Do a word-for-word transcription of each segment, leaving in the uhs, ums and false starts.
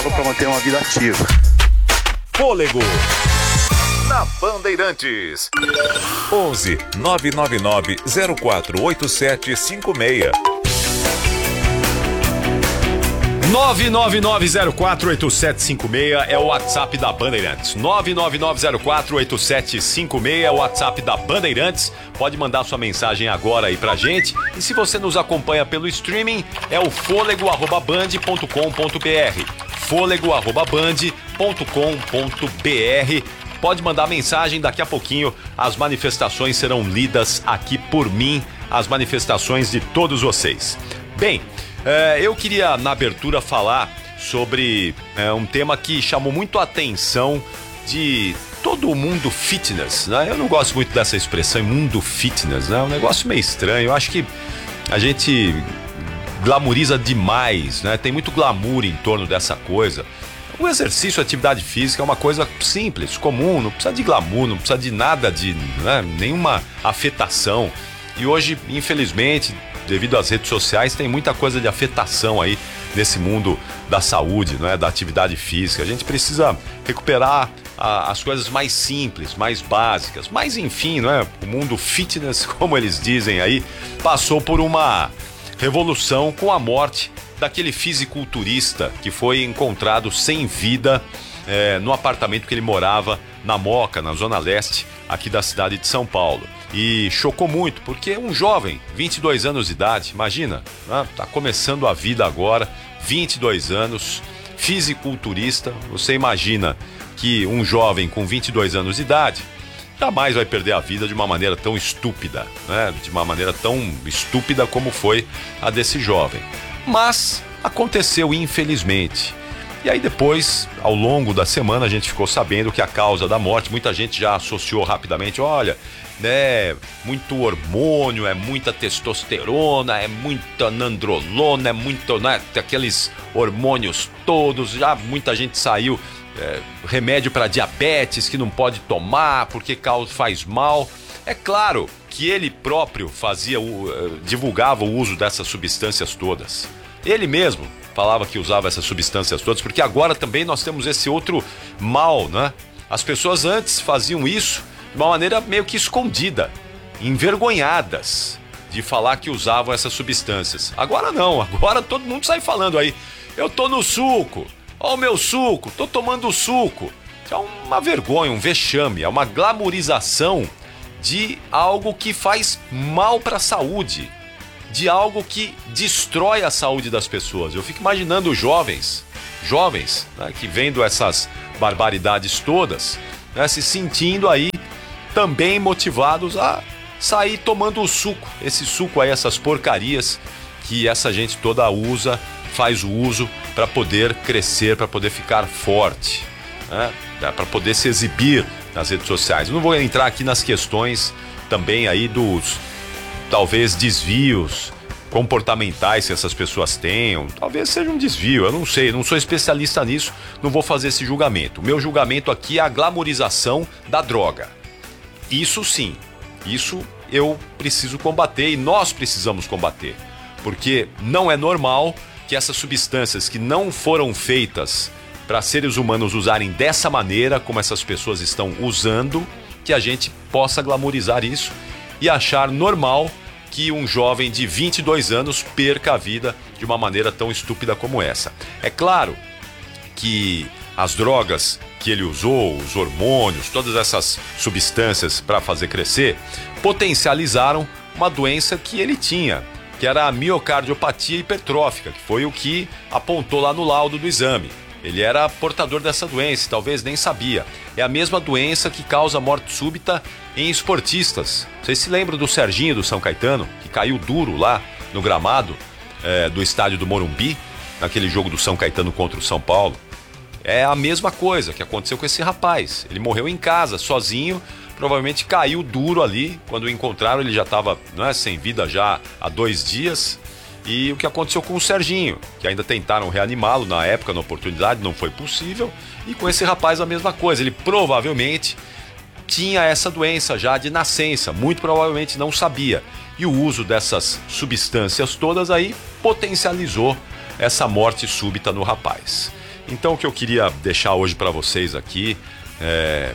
para manter uma vida ativa. Fôlego na Bandeirantes. onze nove nove nove zero quatro oito sete cinco seis. nove nove nove zero quatro oito sete cinco seis é o WhatsApp da Bandeirantes. nove nove nove zero quatro oito sete cinco seis é o WhatsApp da Bandeirantes. Pode mandar sua mensagem agora aí pra gente. E se você nos acompanha pelo streaming, é o fôlego arroba band ponto com ponto br. fôlego arroba band ponto com ponto br. Pode mandar mensagem, daqui a pouquinho as manifestações serão lidas aqui por mim, as manifestações de todos vocês. Bem, é, eu queria na abertura falar sobre é, um tema que chamou muito a atenção de todo o mundo fitness, né? Eu não gosto muito dessa expressão, mundo fitness, né? É um negócio meio estranho, eu acho que a gente glamoriza demais, né? Tem muito glamour em torno dessa coisa. O exercício, a atividade física é uma coisa simples, comum, não precisa de glamour, não precisa de nada de, né, nenhuma afetação. E hoje, infelizmente, devido às redes sociais, tem muita coisa de afetação aí nesse mundo da saúde, né, da atividade física. A gente precisa recuperar a, as coisas mais simples, mais básicas. Mas enfim, né, o mundo fitness, como eles dizem aí, passou por uma revolução com a morte daquele fisiculturista que foi encontrado sem vida é, no apartamento que ele morava na Moca, na zona leste aqui da cidade de São Paulo. E chocou muito, porque um jovem, vinte e dois anos de idade, imagina, né, tá começando a vida agora, vinte e dois anos, fisiculturista. Você imagina que um jovem com vinte e dois anos de idade jamais vai perder a vida de uma maneira tão estúpida, né? De uma maneira tão estúpida como foi a desse jovem. Mas aconteceu, infelizmente. E aí depois, ao longo da semana, a gente ficou sabendo que a causa da morte, muita gente já associou rapidamente, olha, né, muito hormônio, é muita testosterona, é muita nandrolona, é muito, né, aqueles hormônios todos, já muita gente saiu, é, remédio para diabetes que não pode tomar porque faz mal. É claro que ele próprio fazia, uh, divulgava o uso dessas substâncias todas. Ele mesmo falava que usava essas substâncias todas, porque agora também nós temos esse outro mal, né? As pessoas antes faziam isso de uma maneira meio que escondida, envergonhadas de falar que usavam essas substâncias. Agora não, agora todo mundo sai falando aí, eu tô no suco, ó o meu suco, tô tomando o suco. É uma vergonha, um vexame, é uma glamorização de algo que faz mal para a saúde, de algo que destrói a saúde das pessoas. Eu fico imaginando os jovens, jovens, né, que vendo essas barbaridades todas, né, se sentindo aí também motivados a sair tomando o suco, esse suco aí, essas porcarias que essa gente toda usa, faz o uso para poder crescer, para poder ficar forte, né, para poder se exibir nas redes sociais. Eu não vou entrar aqui nas questões também aí dos, talvez, desvios comportamentais que essas pessoas tenham. Talvez seja um desvio, eu não sei, não sou especialista nisso, não vou fazer esse julgamento. O meu julgamento aqui é a glamorização da droga. Isso sim, isso eu preciso combater e nós precisamos combater. Porque não é normal que essas substâncias que não foram feitas para seres humanos usarem dessa maneira, como essas pessoas estão usando, que a gente possa glamorizar isso e achar normal que um jovem de vinte e dois anos perca a vida de uma maneira tão estúpida como essa. É claro que as drogas que ele usou, os hormônios, todas essas substâncias para fazer crescer, potencializaram uma doença que ele tinha, que era a miocardiopatia hipertrófica, que foi o que apontou lá no laudo do exame. Ele era portador dessa doença, talvez nem sabia. É a mesma doença que causa morte súbita em esportistas. Vocês se lembram do Serginho do São Caetano, que caiu duro lá no gramado é, do estádio do Morumbi, naquele jogo do São Caetano contra o São Paulo? É a mesma coisa que aconteceu com esse rapaz. Ele morreu em casa, sozinho, provavelmente caiu duro ali. Quando o encontraram, ele já estava, não é, sem vida já há dois dias. E o que aconteceu com o Serginho, que ainda tentaram reanimá-lo na época, na oportunidade, não foi possível. E com esse rapaz a mesma coisa, ele provavelmente tinha essa doença já de nascença, muito provavelmente não sabia. E o uso dessas substâncias todas aí potencializou essa morte súbita no rapaz. Então o que eu queria deixar hoje para vocês aqui, é,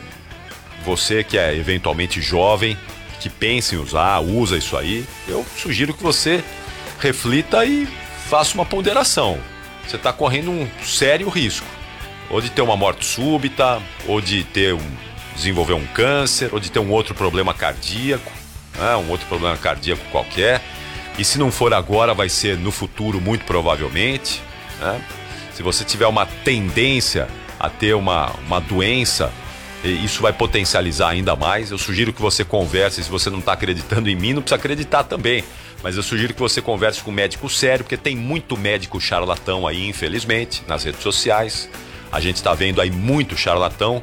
você que é eventualmente jovem, que pensa em usar, usa isso aí, eu sugiro que você reflita e faça uma ponderação. Você está correndo um sério risco, ou de ter uma morte súbita, ou de ter um, desenvolver um câncer, ou de ter um outro problema cardíaco, né, um outro problema cardíaco qualquer. E se não for agora, vai ser no futuro, muito provavelmente, né? Se você tiver uma tendência a ter uma, uma doença, isso vai potencializar ainda mais. Eu sugiro que você converse, se você não está acreditando em mim, não precisa acreditar também. Mas eu sugiro que você converse com um médico sério, porque tem muito médico charlatão aí, infelizmente, nas redes sociais. A gente está vendo aí muito charlatão.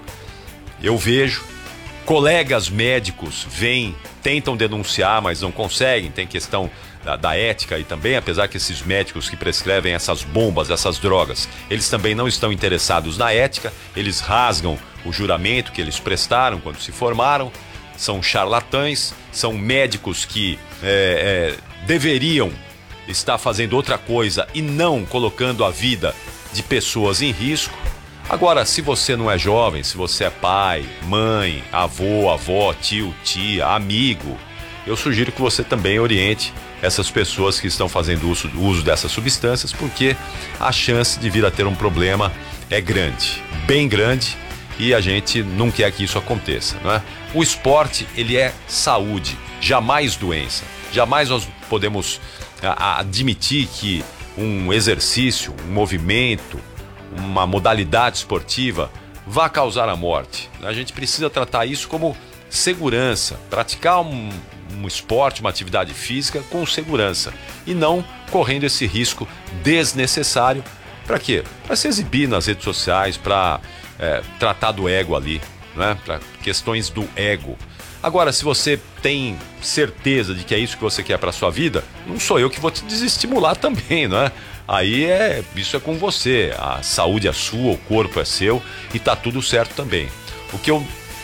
Eu vejo colegas médicos vêm, tentam denunciar, mas não conseguem. Tem questão da, da ética aí também, apesar que esses médicos que prescrevem essas bombas, essas drogas, eles também não estão interessados na ética, eles rasgam o juramento que eles prestaram quando se formaram, são charlatães, são médicos que é, é, deveriam estar fazendo outra coisa e não colocando a vida de pessoas em risco. Agora, se você não é jovem, se você é pai, mãe, avô, avó, tio, tia, amigo, eu sugiro que você também oriente essas pessoas que estão fazendo uso, uso dessas substâncias, porque a chance de vir a ter um problema é grande, bem grande, e a gente não quer que isso aconteça, não é? O esporte, ele é saúde, jamais doença. Jamais nós podemos a, a, admitir que um exercício, um movimento, uma modalidade esportiva vá causar a morte. A gente precisa tratar isso como segurança, praticar um, um esporte, uma atividade física com segurança e não correndo esse risco desnecessário. Para quê? Para se exibir nas redes sociais, para é, tratar do ego ali, né? Para questões do ego. Agora, se você tem certeza de que é isso que você quer para sua vida, não sou eu que vou te desestimular também, não é? Aí é, isso é com você, a saúde é sua, o corpo é seu e tá tudo certo também. O que eu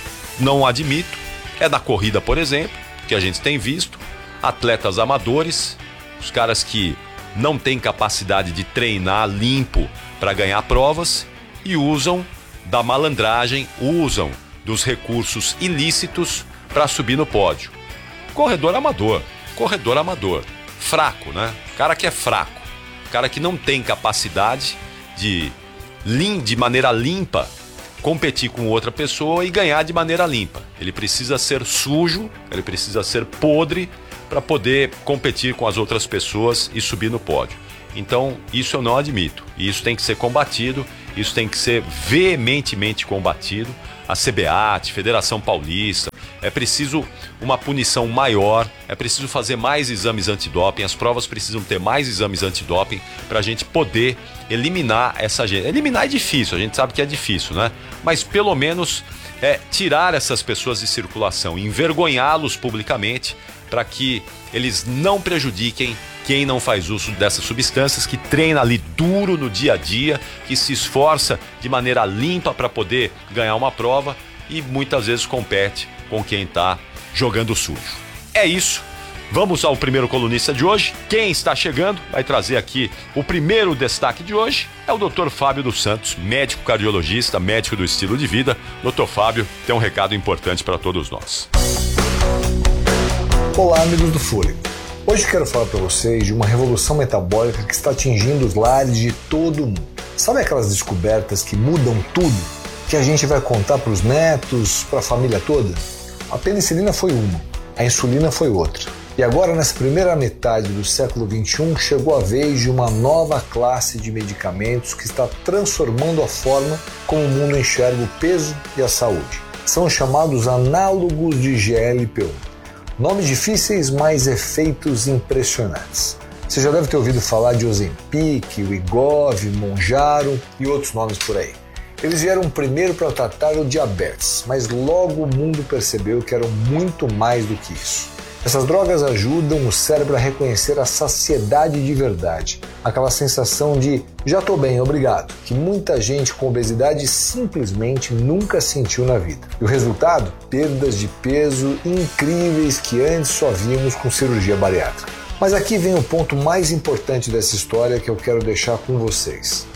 não admito é da corrida, por exemplo, que a gente tem visto, atletas amadores, os caras que não têm capacidade de treinar limpo para ganhar provas e usam da malandragem, usam dos recursos ilícitos para subir no pódio. Corredor amador, corredor amador, fraco, né? Cara que é fraco. Cara que não tem capacidade de, de maneira limpa, competir com outra pessoa e ganhar de maneira limpa. Ele precisa ser sujo, ele precisa ser podre para poder competir com as outras pessoas e subir no pódio. Então, isso eu não admito. E isso tem que ser combatido, isso tem que ser veementemente combatido. A C B A T, Federação Paulista, é preciso uma punição maior, é preciso fazer mais exames antidoping, as provas precisam ter mais exames antidoping para a gente poder eliminar essa gente. Eliminar é difícil, a gente sabe que é difícil, né? Mas pelo menos é, tirar essas pessoas de circulação, envergonhá-los publicamente para que eles não prejudiquem quem não faz uso dessas substâncias, que treina ali duro no dia a dia, que se esforça de maneira limpa para poder ganhar uma prova e muitas vezes compete com quem está jogando sujo. É isso. Vamos ao primeiro colunista de hoje. Quem está chegando vai trazer aqui o primeiro destaque de hoje. É o doutor Fábio dos Santos, médico cardiologista, médico do estilo de vida. doutor Fábio tem um recado importante para todos nós. Olá, amigos do Fôlego. Hoje quero falar para vocês de uma revolução metabólica que está atingindo os lares de todo mundo. Sabe aquelas descobertas que mudam tudo? Que a gente vai contar para os netos, para a família toda? A penicilina foi uma, a insulina foi outra. E agora, nessa primeira metade do século vinte e um, chegou a vez de uma nova classe de medicamentos que está transformando a forma como o mundo enxerga o peso e a saúde. São os chamados análogos de G L P um. Nomes difíceis, mas efeitos impressionantes. Você já deve ter ouvido falar de Ozempic, Wegovy, Mounjaro e outros nomes por aí. Eles vieram primeiro para tratar o diabetes, mas logo o mundo percebeu que eram muito mais do que isso. Essas drogas ajudam o cérebro a reconhecer a saciedade de verdade, aquela sensação de já estou bem, obrigado, que muita gente com obesidade simplesmente nunca sentiu na vida. E o resultado? Perdas de peso incríveis que antes só víamos com cirurgia bariátrica. Mas aqui vem o ponto mais importante dessa história que eu quero deixar com vocês.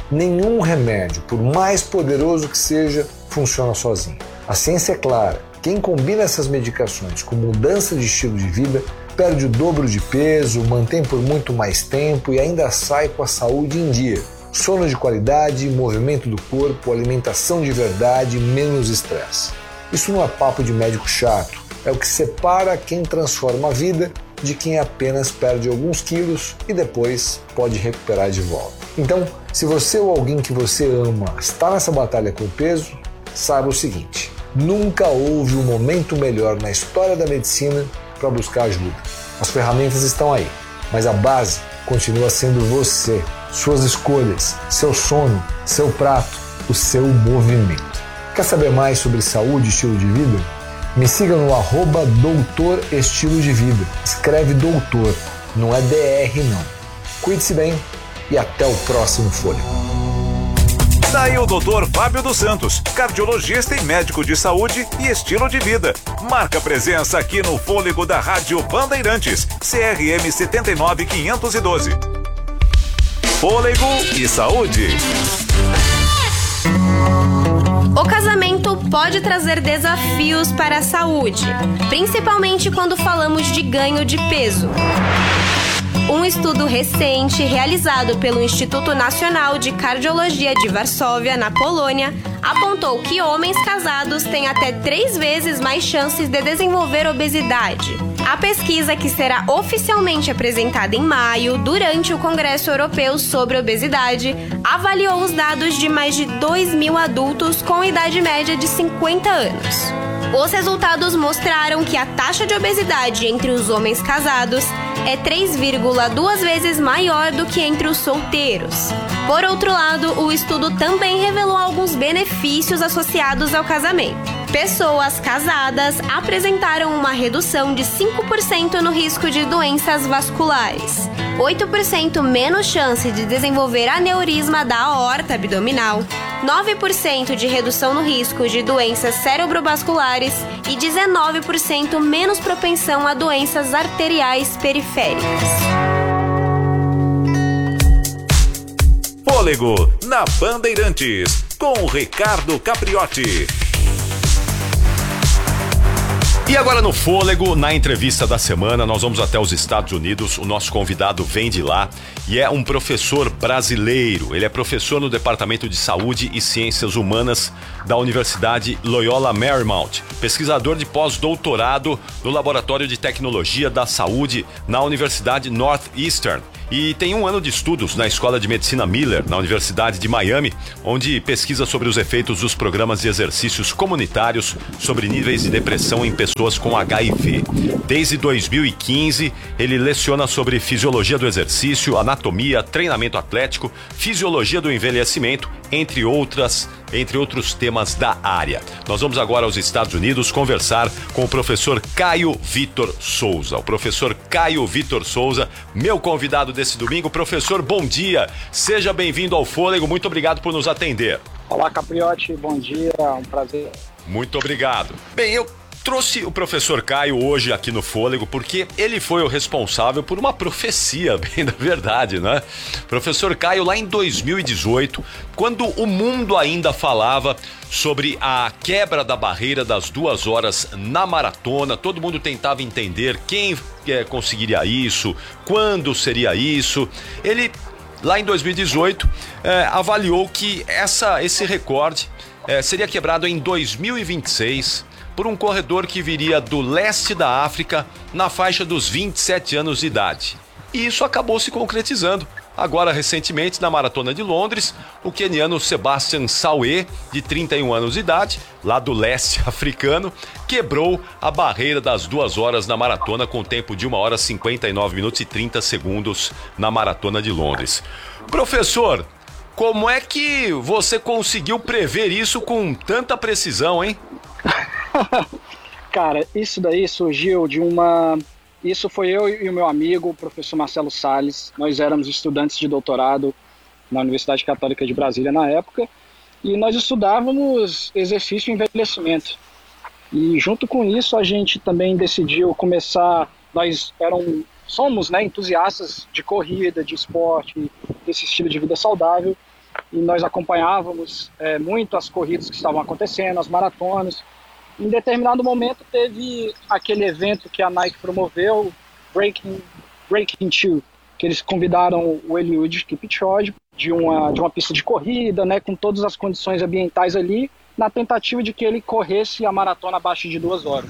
Nenhum remédio, por mais poderoso que seja, funciona sozinho. A ciência é clara. Quem combina essas medicações com mudança de estilo de vida perde o dobro de peso, mantém por muito mais tempo e ainda sai com a saúde em dia. Sono de qualidade, movimento do corpo, alimentação de verdade, menos estresse. Isso não é papo de médico chato, é o que separa quem transforma a vida de quem apenas perde alguns quilos e depois pode recuperar de volta. Então, se você ou alguém que você ama está nessa batalha com o peso, saiba o seguinte: nunca houve um momento melhor na história da medicina para buscar ajuda. As ferramentas estão aí, mas a base continua sendo você, suas escolhas, seu sono, seu prato, o seu movimento. Quer saber mais sobre saúde e estilo de vida? Me siga no arroba doutor estilo de vida. Escreve doutor, não é D R não. Cuide-se bem e até o próximo Fôlego. Daí o doutor Fábio dos Santos, cardiologista e médico de saúde e estilo de vida. Marca presença aqui no Fôlego da Rádio Bandeirantes, C R M sete nove quinhentos e doze. Fôlego e saúde. O casamento pode trazer desafios para a saúde, principalmente quando falamos de ganho de peso. Um estudo recente, realizado pelo Instituto Nacional de Cardiologia de Varsóvia, na Polônia, apontou que homens casados têm até três vezes mais chances de desenvolver obesidade. A pesquisa, que será oficialmente apresentada em maio, durante o Congresso Europeu sobre Obesidade, avaliou os dados de mais de dois mil adultos com idade média de cinquenta anos. Os resultados mostraram que a taxa de obesidade entre os homens casados é três vírgula duas vezes maior do que entre os solteiros. Por outro lado, o estudo também revelou alguns benefícios associados ao casamento. Pessoas casadas apresentaram uma redução de cinco por cento no risco de doenças vasculares, oito por cento menos chance de desenvolver aneurisma da aorta abdominal, nove por cento de redução no risco de doenças cerebrovasculares e dezenove por cento menos propensão a doenças arteriais periféricas. Fôlego na Bandeirantes, com Ricardo Capriotti. E agora no Fôlego, na entrevista da semana, nós vamos até os Estados Unidos. O nosso convidado vem de lá e é um professor brasileiro. Ele é professor no Departamento de Saúde e Ciências Humanas da Universidade Loyola Marymount, pesquisador de pós-doutorado no Laboratório de Tecnologia da Saúde na Universidade Northeastern. E tem um ano de estudos na Escola de Medicina Miller, na Universidade de Miami, onde pesquisa sobre os efeitos dos programas de exercícios comunitários sobre níveis de depressão em pessoas com H I V. Desde dois mil e quinze, ele leciona sobre fisiologia do exercício, anatomia, treinamento atlético, fisiologia do envelhecimento, entre outras, entre outros temas da área. Nós vamos agora aos Estados Unidos conversar com o professor Caio Vitor Souza. O professor Caio Vitor Souza, meu convidado desse domingo. Professor, bom dia. Seja bem-vindo ao Fôlego. Muito obrigado por nos atender. Olá, Capriotti. Bom dia. É um prazer. Muito obrigado. Bem, eu trouxe o professor Caio hoje aqui no Fôlego porque ele foi o responsável por uma profecia, bem da verdade, né? Professor Caio, lá em dois mil e dezoito, quando o mundo ainda falava sobre a quebra da barreira das duas horas na maratona, todo mundo tentava entender quem é, conseguiria isso, quando seria isso. Ele, lá em dois mil e dezoito, é, avaliou que essa, esse recorde é, seria quebrado em dois mil e vinte e seis, por um corredor que viria do leste da África na faixa dos vinte e sete anos de idade. E isso acabou se concretizando. Agora, recentemente, na Maratona de Londres, o queniano Sebastian Sawe, de trinta e um anos de idade, lá do leste africano, quebrou a barreira das duas horas na maratona com tempo de uma hora, cinquenta e nove minutos e trinta segundos na Maratona de Londres. Professor, como é que você conseguiu prever isso com tanta precisão, hein? Cara, isso daí surgiu de uma... Isso foi eu e o meu amigo, o professor Marcelo Salles. Nós éramos estudantes de doutorado na Universidade Católica de Brasília na época, e nós estudávamos exercício e envelhecimento. E junto com isso a gente também decidiu começar... Nós eram, somos né, entusiastas de corrida, de esporte, desse estilo de vida saudável. e nós acompanhávamos é, muito as corridas que estavam acontecendo, as maratonas. Em determinado momento teve aquele evento que a Nike promoveu, Breaking, Breaking Two, que eles convidaram o Eliud Kipchoge de uma, de uma pista de corrida, né, com todas as condições ambientais ali, na tentativa de que ele corresse a maratona abaixo de duas horas.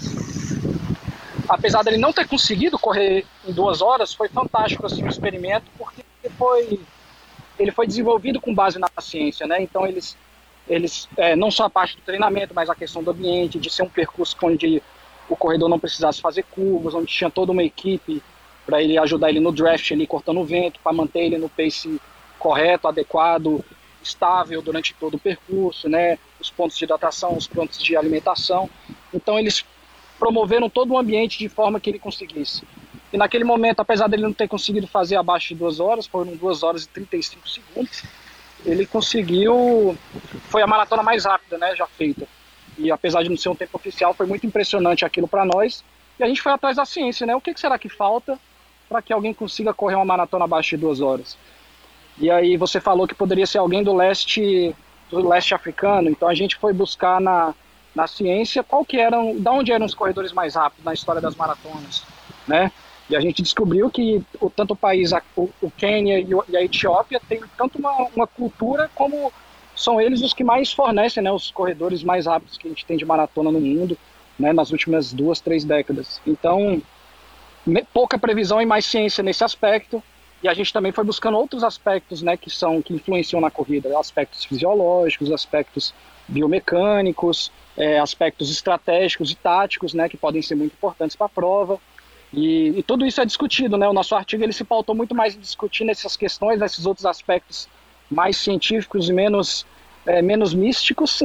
Apesar dele não ter conseguido correr em duas horas, foi fantástico assim, o experimento, porque foi, ele foi desenvolvido com base na ciência, né? Então eles, eles é, não só a parte do treinamento, mas a questão do ambiente, de ser um percurso onde o corredor não precisasse fazer curvas, onde tinha toda uma equipe para ele ajudar ele no draft, ali, cortando o vento, para manter ele no pace correto, adequado, estável durante todo o percurso, né? Os pontos de hidratação, os pontos de alimentação. Então eles promoveram todo o ambiente de forma que ele conseguisse. E naquele momento, apesar dele não ter conseguido fazer abaixo de duas horas, foram duas horas e trinta e cinco segundos, ele conseguiu, foi a maratona mais rápida, né, já feita. E apesar de não ser um tempo oficial, foi muito impressionante aquilo para nós. E a gente foi atrás da ciência, né? O que será que falta para que alguém consiga correr uma maratona abaixo de duas horas? E aí você falou que poderia ser alguém do leste, do leste africano. Então a gente foi buscar na, na ciência qual que eram, de onde eram os corredores mais rápidos na história das maratonas, né? E a gente descobriu que o, tanto o país, o, o Quênia e, o, e a Etiópia tem tanto uma, uma cultura como são eles os que mais fornecem, né, os corredores mais rápidos que a gente tem de maratona no mundo, né, nas últimas duas, três décadas. Então, me, pouca previsão e mais ciência nesse aspecto. E a gente também foi buscando outros aspectos, né, que, são, que influenciam na corrida, aspectos fisiológicos, aspectos biomecânicos, é, aspectos estratégicos e táticos, né, que podem ser muito importantes para a prova. E, e tudo isso é discutido, né? O nosso artigo ele se pautou muito mais em discutir nessas questões, nesses outros aspectos mais científicos e menos, é, menos místicos.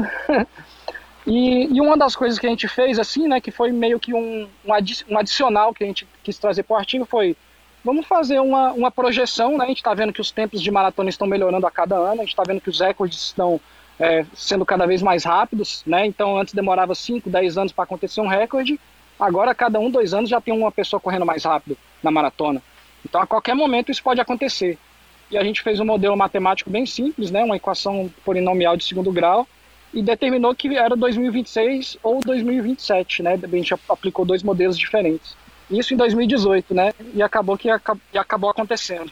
e, e uma das coisas que a gente fez, assim, né, que foi meio que um, um, adi- um adicional que a gente quis trazer para o artigo foi, vamos fazer uma, uma projeção, né? A gente está vendo que os tempos de maratona estão melhorando a cada ano, a gente está vendo que os recordes estão é, sendo cada vez mais rápidos, né? Então antes demorava cinco, dez anos para acontecer um recorde. Agora, a cada um, dois anos, já tem uma pessoa correndo mais rápido na maratona. Então, a qualquer momento, isso pode acontecer. E a gente fez um modelo matemático bem simples, né, uma equação polinomial de segundo grau, e determinou que era dois mil e vinte e seis ou dois mil e vinte e sete. Né? A gente aplicou dois modelos diferentes. Isso em dois mil e dezoito, né? E acabou que e acabou acontecendo.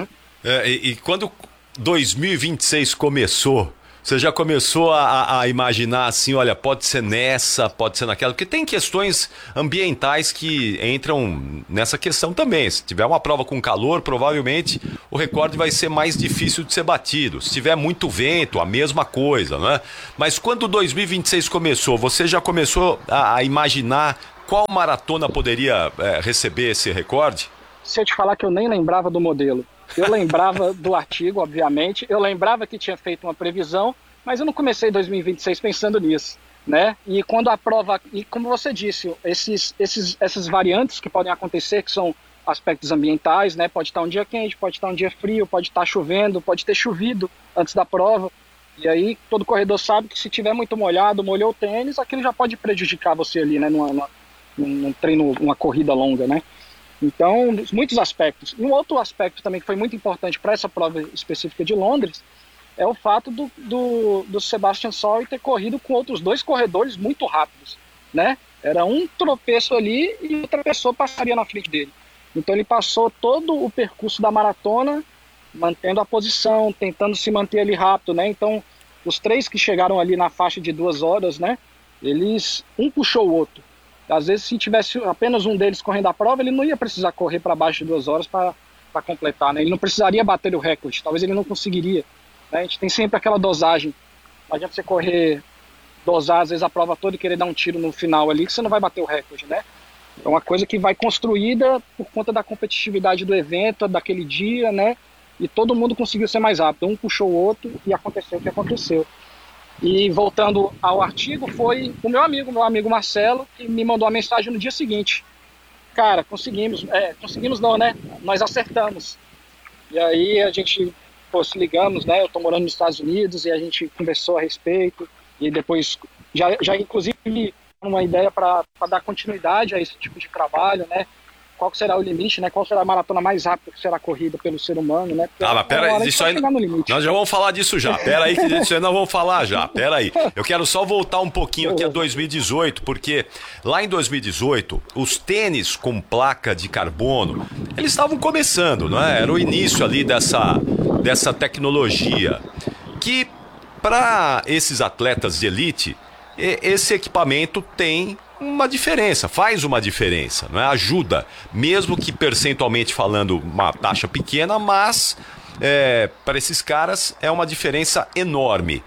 É, e, e quando dois mil e vinte e seis começou... Você já começou a, a imaginar assim, olha, pode ser nessa, pode ser naquela, porque tem questões ambientais que entram nessa questão também. Se tiver uma prova com calor, provavelmente o recorde vai ser mais difícil de ser batido. Se tiver muito vento, a mesma coisa, né? Mas quando dois mil e vinte e seis começou, você já começou a, a imaginar qual maratona poderia é, receber esse recorde? Se eu te falar que eu nem lembrava do modelo. Eu lembrava do artigo, obviamente, eu lembrava que tinha feito uma previsão, mas eu não comecei dois mil e vinte e seis pensando nisso, né? E quando a prova, e como você disse, esses, esses, essas variantes que podem acontecer, que são aspectos ambientais, né? Pode estar um dia quente, pode estar um dia frio, pode estar chovendo, pode ter chovido antes da prova, e aí todo corredor sabe que se tiver muito molhado, molhou o tênis, aquilo já pode prejudicar você ali, né? Numa, numa, num treino, uma corrida longa, né? Então, muitos aspectos. E um outro aspecto também que foi muito importante para essa prova específica de Londres é o fato do, do, do Sebastian Sorry ter corrido com outros dois corredores muito rápidos, né? Era um tropeço ali e outra pessoa passaria na frente dele. Então ele passou todo o percurso da maratona mantendo a posição, tentando se manter ali rápido, né? Então, os três que chegaram ali na faixa de duas horas, né? Eles, um puxou o outro. Às vezes, se tivesse apenas um deles correndo a prova, ele não ia precisar correr para baixo de duas horas para completar, né? Ele não precisaria bater o recorde, talvez ele não conseguiria, né? A gente tem sempre aquela dosagem. Não adianta você correr, dosar às vezes a prova toda e querer dar um tiro no final ali, que você não vai bater o recorde, né? É uma coisa que vai construída por conta da competitividade do evento, daquele dia, né? E todo mundo conseguiu ser mais rápido. Um puxou o outro e aconteceu o que aconteceu. E voltando ao artigo, foi o meu amigo, meu amigo Marcelo, que me mandou uma mensagem no dia seguinte. Cara, conseguimos, é, conseguimos não, né? Nós acertamos. E aí a gente, pô, se ligamos, né? Eu tô morando nos Estados Unidos e a gente conversou a respeito. E depois, já, já inclusive, uma ideia para dar continuidade a esse tipo de trabalho, né? qual que será o limite, né? Qual será a maratona mais rápida que será corrida pelo ser humano, né? Ah, mas pera aí, isso aí, nós já vamos falar disso já, pera aí que isso aí nós vamos falar já, pera aí. Eu quero só voltar um pouquinho aqui a dois mil e dezoito, porque lá em dois mil e dezoito, os tênis com placa de carbono, eles estavam começando, não é? Era o início ali dessa, dessa tecnologia, que para esses atletas de elite, esse equipamento tem uma diferença, faz uma diferença, não é? Ajuda, mesmo que percentualmente falando uma taxa pequena, mas é, para esses caras é uma diferença enorme.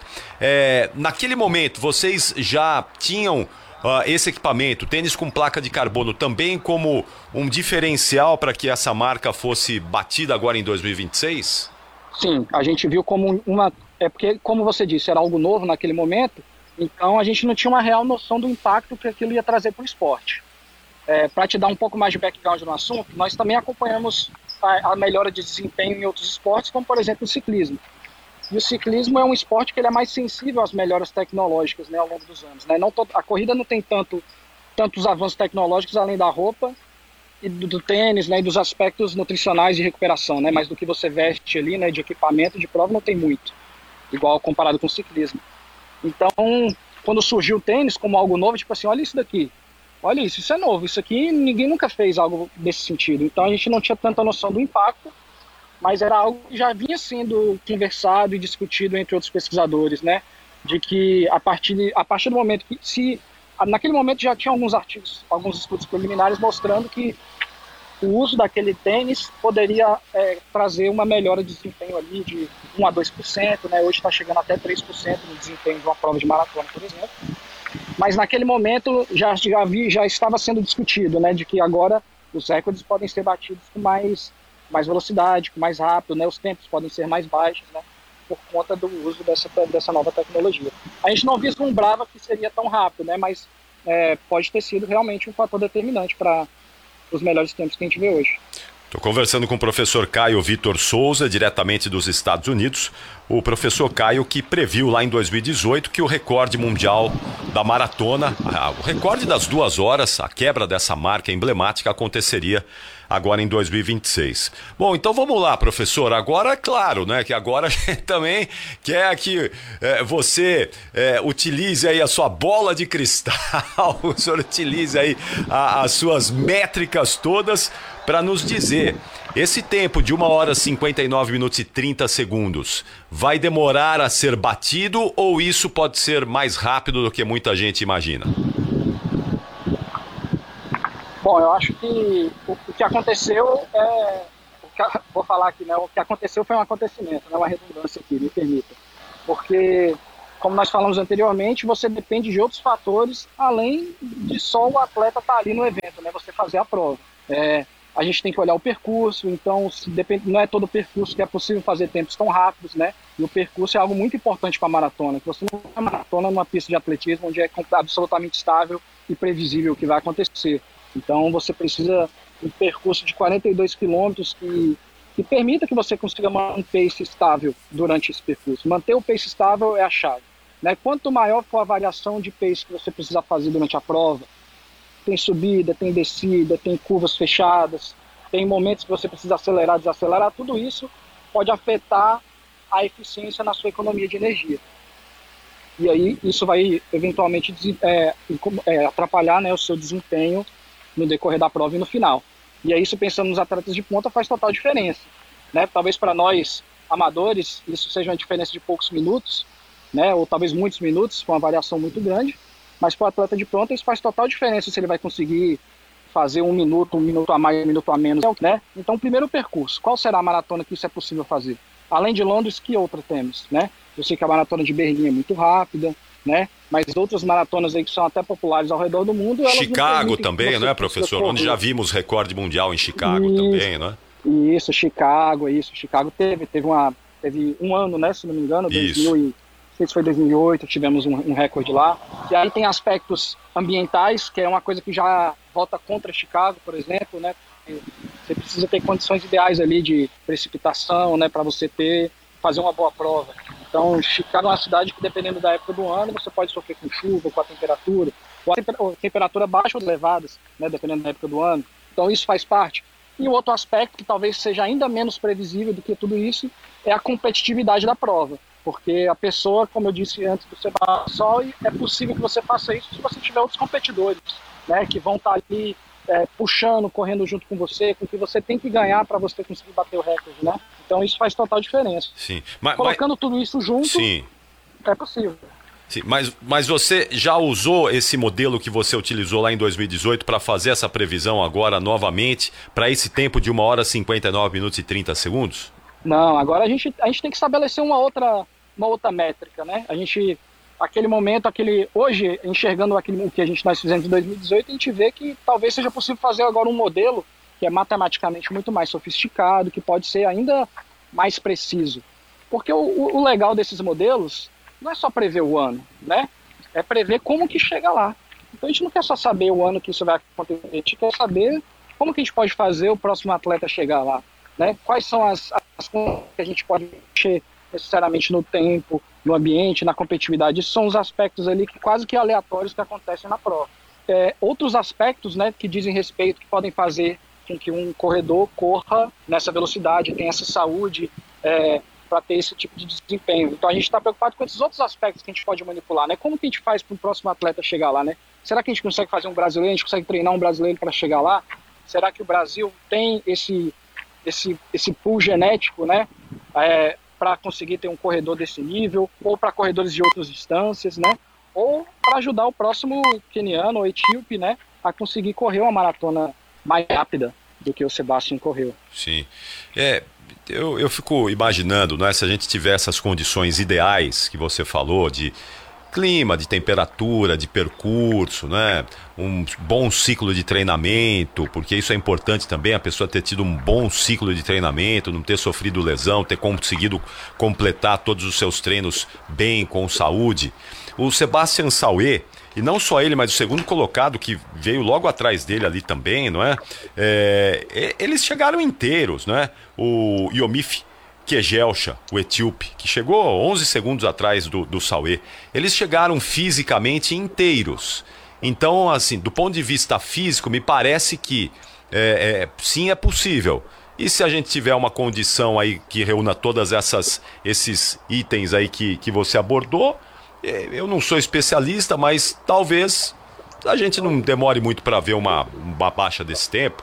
É, naquele momento, vocês já tinham uh, esse equipamento, tênis com placa de carbono, também como um diferencial para que essa marca fosse batida agora em dois mil e vinte e seis? Sim, a gente viu como uma... É porque, como você disse, era algo novo naquele momento, então a gente não tinha uma real noção do impacto que aquilo ia trazer para o esporte. É, para te dar um pouco mais de background no assunto, nós também acompanhamos a, a melhora de desempenho em outros esportes, como por exemplo o ciclismo. E o ciclismo é um esporte que ele é mais sensível às melhoras tecnológicas, né, ao longo dos anos. Né? Não todo, a corrida não tem tanto, tantos avanços tecnológicos além da roupa e do, do tênis, né, e dos aspectos nutricionais de recuperação, né, mas do que você veste ali, né, de equipamento de prova não tem muito, igual comparado com o ciclismo. Então, quando surgiu o tênis como algo novo, tipo assim, olha isso daqui, olha isso, isso é novo, isso aqui ninguém nunca fez algo desse sentido. Então a gente não tinha tanta noção do impacto, mas era algo que já vinha sendo conversado e discutido entre outros pesquisadores, né? De que a partir, de, a partir do momento que, se naquele momento já tinha alguns artigos, alguns estudos preliminares mostrando que o uso daquele tênis poderia é, trazer uma melhora de desempenho ali de um a dois por cento, né? Hoje está chegando até três por cento no desempenho de uma prova de maratona, por exemplo. Mas naquele momento já, já, vi, já estava sendo discutido, né? De que agora os recordes podem ser batidos com mais, mais velocidade, com mais rápido, né? Os tempos podem ser mais baixos, né? Por conta do uso dessa, dessa nova tecnologia. A gente não vislumbrava que seria tão rápido, né? Mas é, pode ter sido realmente um fator determinante para os melhores tempos que a gente vê hoje. Estou conversando com o professor Caio Vitor Souza, diretamente dos Estados Unidos. O professor Caio que previu lá em dois mil e dezoito que o recorde mundial da maratona, o recorde das duas horas, a quebra dessa marca emblemática aconteceria agora em dois mil e vinte e seis. Bom, então vamos lá, professor. Agora, claro, né, que agora a gente também quer que é, você é, utilize aí a sua bola de cristal, o senhor utilize aí a, as suas métricas todas para nos dizer, esse tempo de uma hora, cinquenta e nove minutos e trinta segundos vai demorar a ser batido ou isso pode ser mais rápido do que muita gente imagina? Bom, eu acho que o, o que aconteceu é... O que, vou falar aqui, né? O que aconteceu foi um acontecimento, não é uma redundância aqui, me permita. Porque, como nós falamos anteriormente, você depende de outros fatores, além de só o atleta estar ali no evento, né? Você fazer a prova. É, a gente tem que olhar o percurso, então se depende, não é todo o percurso que é possível fazer tempos tão rápidos, né? E o percurso é algo muito importante para a maratona, que você não é maratona numa pista de atletismo onde é absolutamente estável e previsível o que vai acontecer. Então você precisa de um percurso de quarenta e dois quilômetros que, que permita que você consiga manter um pace estável durante esse percurso. Manter o pace estável é a chave, né? Quanto maior for a variação de pace que você precisa fazer durante a prova, tem subida, tem descida, tem curvas fechadas, tem momentos que você precisa acelerar, desacelerar, tudo isso pode afetar a eficiência na sua economia de energia. E aí isso vai eventualmente é, é, atrapalhar, né, o seu desempenho no decorrer da prova e no final. E aí, isso pensando nos atletas de ponta, faz total diferença, né? Talvez para nós, amadores, isso seja uma diferença de poucos minutos, né? Ou talvez muitos minutos, com uma variação muito grande, mas para o atleta de ponta isso faz total diferença se ele vai conseguir fazer um minuto, um minuto a mais, um minuto a menos, né? Então, primeiro o percurso. Qual será a maratona que isso é possível fazer? Além de Londres, que outra temos, né? Eu sei que a maratona de Berlim é muito rápida, né? Mas outras maratonas aí que são até populares ao redor do mundo... Elas Chicago também, não é, professor? Onde já vimos recorde mundial em Chicago isso, também, não é? Isso, Chicago, isso. Chicago teve, teve, uma, teve um ano, né, se não me engano, dois mil e, não sei se foi dois mil e oito, tivemos um, um recorde lá. E aí tem aspectos ambientais, que é uma coisa que já volta contra Chicago, por exemplo, né? Você precisa ter condições ideais ali de precipitação, né, para você ter, fazer uma boa prova. Então, Chicago é uma cidade que, dependendo da época do ano, você pode sofrer com chuva, com a temperatura, ou a temperatura baixa ou elevadas, né, dependendo da época do ano. Então isso faz parte. E o outro aspecto, que talvez seja ainda menos previsível do que tudo isso, é a competitividade da prova. Porque a pessoa, como eu disse antes do Sebastião, é possível que você faça isso se você tiver outros competidores, né, que vão estar ali é, puxando, correndo junto com você, com que você tem que ganhar para você conseguir bater o recorde, né? Então isso faz total diferença. Sim. Mas, Colocando mas... tudo isso junto, Sim. é possível. Sim, mas, mas você já usou esse modelo que você utilizou lá em dois mil e dezoito para fazer essa previsão agora novamente, para esse tempo de uma hora, cinquenta e nove minutos e trinta segundos? Não, agora a gente, a gente tem que estabelecer uma outra, uma outra métrica, né? A gente, aquele momento, aquele, hoje, enxergando aquele, o que a gente, nós fizemos em dois mil e dezoito, a gente vê que talvez seja possível fazer agora um modelo que é matematicamente muito mais sofisticado, que pode ser ainda mais preciso. Porque o, o legal desses modelos não é só prever o ano, né? É prever como que chega lá. Então a gente não quer só saber o ano que isso vai acontecer, a gente quer saber como que a gente pode fazer o próximo atleta chegar lá, né? Quais são as, as coisas que a gente pode mexer necessariamente no tempo, no ambiente, na competitividade. Isso são os aspectos ali que quase que aleatórios que acontecem na prova. É, outros aspectos, né, que dizem respeito, que podem fazer com que um corredor corra nessa velocidade, tenha essa saúde, é, para ter esse tipo de desempenho. Então a gente está preocupado com esses outros aspectos que a gente pode manipular, né? Como que a gente faz para o próximo atleta chegar lá, né? Será que a gente consegue fazer um brasileiro, a gente consegue treinar um brasileiro para chegar lá? Será que o Brasil tem esse, esse, esse pool genético, né? É, para conseguir ter um corredor desse nível, ou para corredores de outras distâncias, né? Ou para ajudar o próximo queniano ou etíope, né? A conseguir correr uma maratona mais rápida do que o Sebastião correu. Sim. É... Eu, eu fico imaginando, né, se a gente tiver essas condições ideais que você falou, de clima, de temperatura, de percurso, né, um bom ciclo de treinamento, porque isso é importante também, a pessoa ter tido um bom ciclo de treinamento, não ter sofrido lesão, ter conseguido completar todos os seus treinos bem, com saúde. O Sebastião Saué, e não só ele, mas o segundo colocado que veio logo atrás dele ali também, não é? É, eles chegaram inteiros, não é? O Yomif Kejelcha, o etíope, que chegou onze segundos atrás do, do Saué, eles chegaram fisicamente inteiros. Então, assim, do ponto de vista físico, me parece que é, é, sim, é possível. E se a gente tiver uma condição aí que reúna todas essas esses itens aí que, que você abordou, eu não sou especialista, mas talvez a gente não demore muito para ver uma, uma baixa desse tempo.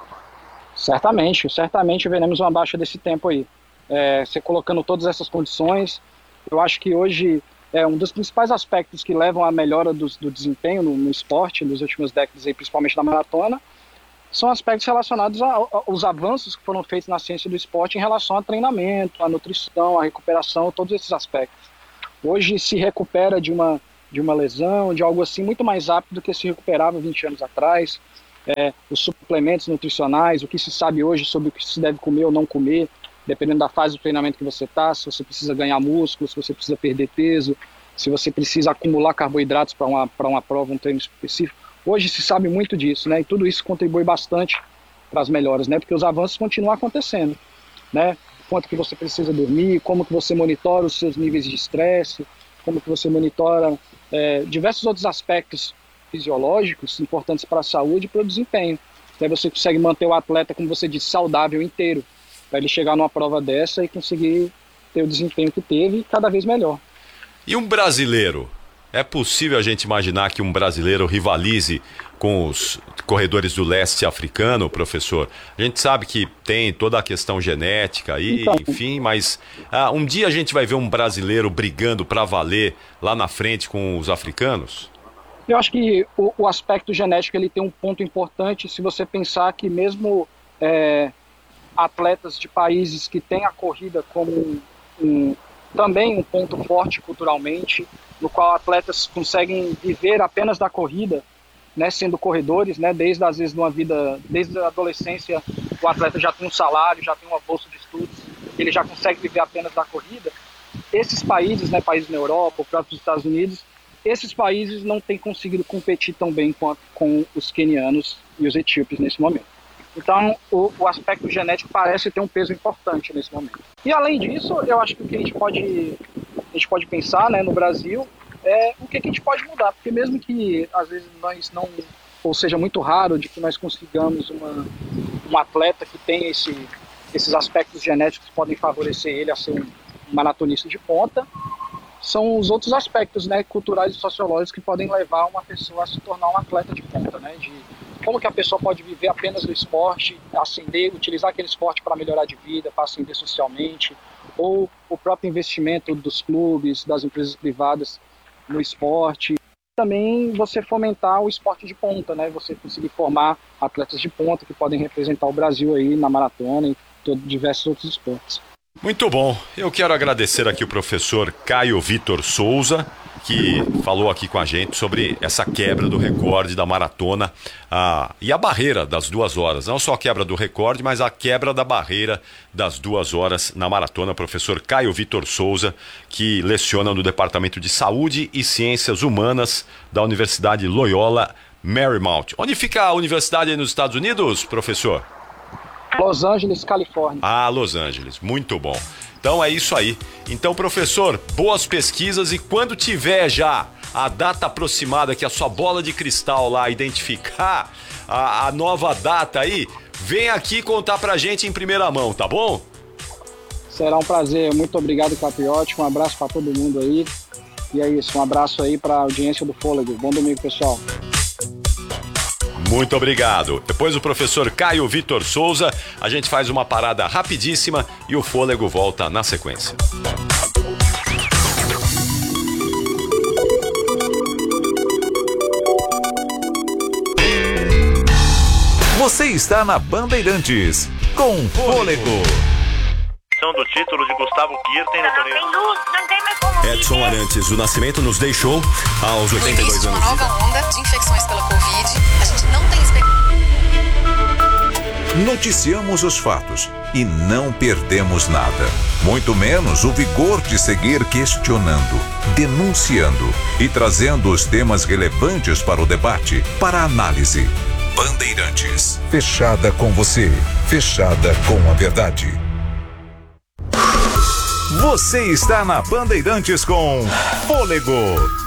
Certamente, certamente veremos uma baixa desse tempo aí. É, você colocando todas essas condições, eu acho que hoje é um dos principais aspectos que levam à melhora do, do desempenho no, no esporte nas últimas décadas, aí, principalmente na maratona, são aspectos relacionados a, a, aos avanços que foram feitos na ciência do esporte em relação a treinamento, a nutrição, a recuperação, todos esses aspectos. Hoje se recupera de uma, de uma lesão, de algo assim, muito mais rápido do que se recuperava vinte anos atrás. É, os suplementos nutricionais, o que se sabe hoje sobre o que se deve comer ou não comer, dependendo da fase do treinamento que você está, se você precisa ganhar músculo, se você precisa perder peso, se você precisa acumular carboidratos para uma, para uma prova, um treino específico. Hoje se sabe muito disso, né? E tudo isso contribui bastante para as melhoras, né? Porque os avanços continuam acontecendo, né? Quanto que você precisa dormir, como que você monitora os seus níveis de estresse, como que você monitora é, diversos outros aspectos fisiológicos importantes para a saúde e para o desempenho. Então você consegue manter o atleta, como você disse, saudável inteiro, para ele chegar numa prova dessa e conseguir ter o desempenho que teve e cada vez melhor. E um brasileiro? É possível a gente imaginar que um brasileiro rivalize com os corredores do leste africano, professor? A gente sabe que tem toda a questão genética aí, então, enfim, mas ah, um dia a gente vai ver um brasileiro brigando para valer lá na frente com os africanos? Eu acho que o, o aspecto genético ele tem um ponto importante se você pensar que mesmo é, atletas de países que têm a corrida como um, um, também um ponto forte culturalmente, no qual atletas conseguem viver apenas da corrida, né, sendo corredores, né, desde às vezes numa vida, desde a adolescência, o atleta já tem um salário, já tem uma bolsa de estudos, ele já consegue viver apenas da corrida. Esses países, né, países na Europa, o próprio Estados Unidos, esses países não têm conseguido competir tão bem quanto com os quenianos e os etíopes nesse momento. Então, o, o aspecto genético parece ter um peso importante nesse momento. E além disso, eu acho que o que a gente pode, a gente pode pensar, né, no Brasil é o que a gente pode mudar, porque mesmo que às vezes nós não, ou seja, muito raro de que nós consigamos uma, um atleta que tem esse, esses aspectos genéticos que podem favorecer ele a ser um maratonista de ponta. São os outros aspectos, né, culturais e sociológicos que podem levar uma pessoa a se tornar um atleta de ponta, né, de como que a pessoa pode viver apenas do esporte, ascender, utilizar aquele esporte para melhorar de vida, para ascender socialmente, ou o próprio investimento dos clubes, das empresas privadas no esporte. Também você fomentar o esporte de ponta, né, você conseguir formar atletas de ponta que podem representar o Brasil aí na maratona e todo, diversos outros esportes. Muito bom. Eu quero agradecer aqui o professor Caio Vitor Souza, que falou aqui com a gente sobre essa quebra do recorde da maratona ah, e a barreira das duas horas. Não só a quebra do recorde, mas a quebra da barreira das duas horas na maratona. Professor Caio Vitor Souza, que leciona no Departamento de Saúde e Ciências Humanas da Universidade Loyola Marymount. Onde fica a universidade aí nos Estados Unidos, professor? Los Angeles, Califórnia. Ah, Los Angeles. Muito bom. Então é isso aí. Então, professor, boas pesquisas e quando tiver já a data aproximada que a sua bola de cristal lá identificar a, a nova data aí, vem aqui contar pra gente em primeira mão, tá bom? Será um prazer. Muito obrigado, Capiotti. Um abraço pra todo mundo aí. E é isso. Um abraço aí pra audiência do Fôlego. Bom domingo, pessoal. Muito obrigado. Depois o professor Caio Vitor Souza, a gente faz uma parada rapidíssima e o Fôlego volta na sequência. Você está na Bandeirantes, com Fôlego. Do título de Gustavo Kirten no torneio. Não tem luz, não tem mais como Edson viver. Arantes do Nascimento nos deixou aos oitenta e dois anos. Uma nova onda de infecções pela Covid. A gente não tem expectativa. Noticiamos os fatos e não perdemos nada. Muito menos o vigor de seguir questionando, denunciando e trazendo os temas relevantes para o debate, para a análise. Bandeirantes. Fechada com você. Fechada com a verdade. Você está na Bandeirantes com Fôlego.